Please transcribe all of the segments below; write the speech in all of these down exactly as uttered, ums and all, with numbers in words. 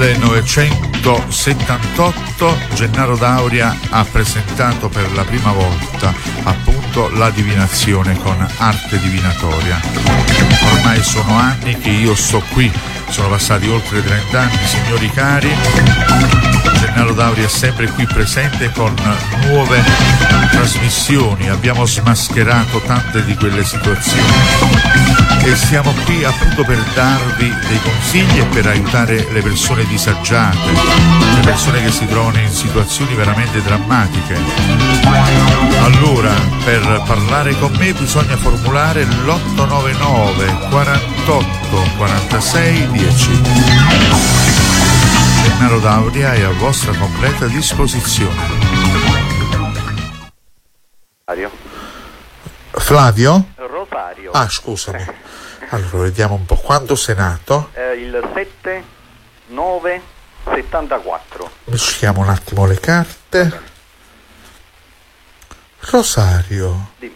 millenovecentosettantotto Gennaro D'Auria ha presentato per la prima volta appunto la divinazione con arte divinatoria. Ormai sono anni che io sto qui, sono passati oltre trenta anni, signori cari. Gennaro D'Auria è sempre qui presente con nuove trasmissioni, abbiamo smascherato tante di quelle situazioni e siamo qui appunto per darvi dei consigli e per aiutare le persone disagiate, le persone che si trovano in situazioni veramente drammatiche. Allora, per parlare con me bisogna formulare l'otto nove nove quarantotto quarantasei dieci. Gennaro D'Auria è a vostra completa disposizione. Flavio? Flavio? Rosario. Ah, scusami. Allora, vediamo un po'. Quando sei nato? Eh, il sette nove settantaquattro. Mischiamo un attimo le carte. Rosario. Dimmi.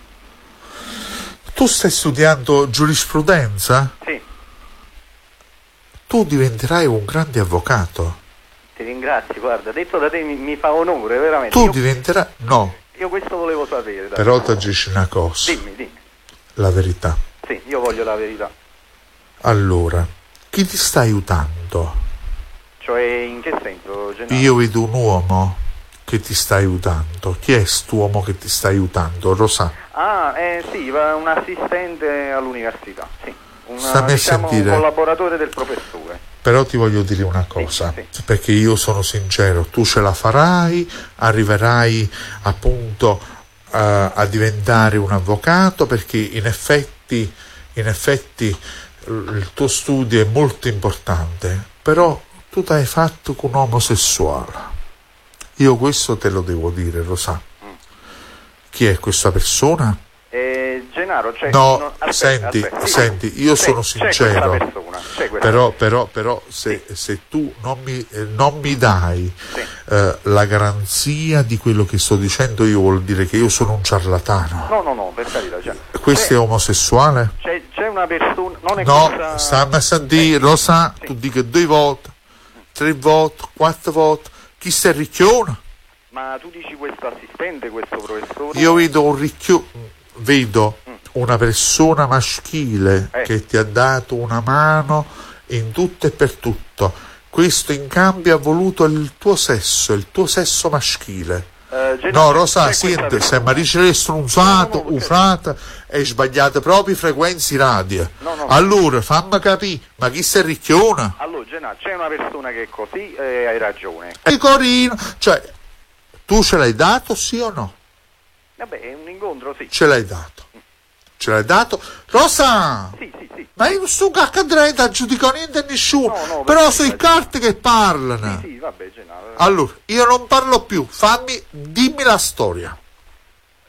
Tu stai studiando giurisprudenza? Sì. Tu diventerai un grande avvocato. Ti ringrazio, guarda, detto da te mi, mi fa onore, veramente. Tu io, diventerai... No. Io questo volevo sapere. Dai. Però ti dici una cosa. Dimmi, dimmi. La verità. Sì, io voglio la verità. Allora, chi ti sta aiutando? Cioè, in che senso, Gennaro? Io vedo un uomo che ti sta aiutando. Chi è quest'uomo che ti sta aiutando? Rosa? Ah, eh sì, va un assistente all'università, sì. Una, Stammi diciamo, a sentire. Un collaboratore del professore. Però ti voglio dire una cosa, sì, sì. perché io sono sincero, tu ce la farai, arriverai appunto uh, a diventare un avvocato, perché in effetti, in effetti il tuo studio è molto importante, però tu ti hai fatto con un omosessuale. Io questo te lo devo dire, lo sa. Mm. Chi è questa persona? Eh, Gennaro, cioè, no, non, aspetta, senti, aspetta, sì, senti, io c'è, sono c'è sincero, persona, però, però, però se, sì. se tu non mi, eh, non mi dai sì. eh, la garanzia di quello che sto dicendo, io vuol dire che io sono un ciarlatano. No, no, no, per carità. Cioè, questo è omosessuale? C'è, c'è una persona, non è no, cosa... stammi a sentire, lo sa, sì. Tu dica due volte, tre volte, quattro volte, chi sei ricchione? Ma tu dici questo assistente, questo professore? Io vedo un ricchione, vedo mm. una persona maschile eh. che ti ha dato una mano in tutto e per tutto. Questo in cambio ha voluto il tuo sesso, il tuo sesso maschile. Uh, no, Rosa, senti, se mi dice che è strunzato, no, no, no, ufrata e sbagliate proprio i frequenze radio. No, no, allora, fammi capire, ma chi sei ricchiona? Allora, Gennaro, c'è una persona che è così e eh, hai ragione. E Corino, cioè, tu ce l'hai dato, sì o no? Vabbè, è un incontro, sì. Ce l'hai dato. Ce l'hai dato? Rosa! Sì, sì, sì. Ma io non sto cacca dritta a giudicare niente a nessuno. No, no, però sono i carte che parlano. Sì, sì, vabbè, Gennaro. Allora, io non parlo più. Fammi, dimmi la storia.